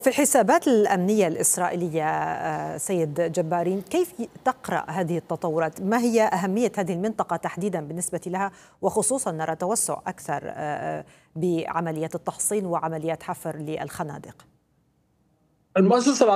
في الحسابات الأمنية الإسرائيلية سيد جبارين، كيف تقرأ هذه التطورات؟ ما هي أهمية هذه المنطقة تحديدا بالنسبة لها، وخصوصا نرى توسع أكثر بعمليات التحصين وعمليات حفر للخنادق؟ المؤسسة